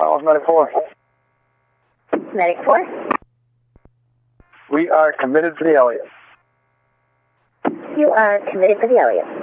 Miles 94. Medic 4. We are committed to the Elliott. You are committed to the Elliott.